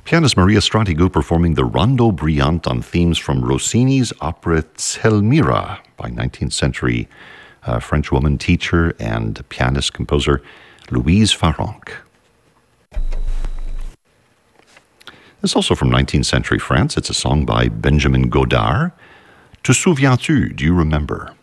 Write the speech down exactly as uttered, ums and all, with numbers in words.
Pianist Maria Stratigou performing the Rondo Brillante on themes from Rossini's opera Zelmira by nineteenth century uh, French woman teacher and pianist composer Louise Farrenc. It's also from nineteenth century France. It's a song by Benjamin Godard. Te souviens-tu? Do you remember?